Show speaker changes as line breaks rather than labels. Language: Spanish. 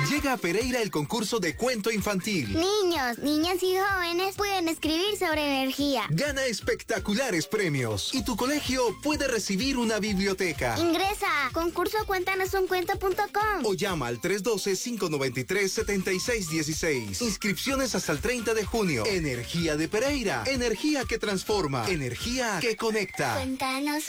Llega a Pereira el concurso de cuento infantil.
Niños, niñas y jóvenes pueden escribir sobre energía.
Gana espectaculares premios y tu colegio puede recibir una biblioteca.
Ingresa a concursocuéntanosунcuento.com
o llama al 312-593-7616. Inscripciones hasta el 30 de junio. Energía de Pereira. Energía que transforma. Energía que conecta.
Cuéntanos